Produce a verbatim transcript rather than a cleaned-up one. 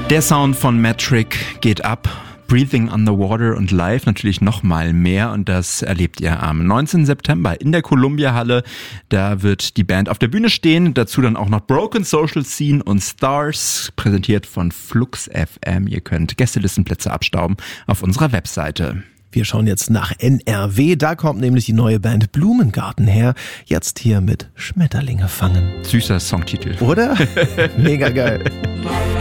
Der Sound von Metric geht ab. Breathing Underwater und live natürlich noch mal mehr und das erlebt ihr am neunzehnten September in der Columbia Halle. Da wird die Band auf der Bühne stehen, dazu dann auch noch Broken Social Scene und Stars, präsentiert von Flux F M. Ihr könnt Gästelistenplätze abstauben auf unserer Webseite. Wir schauen jetzt nach N R W, da kommt nämlich die neue Band Blumengarten her, jetzt hier mit Schmetterlinge fangen. Süßer Songtitel. Oder? Mega geil.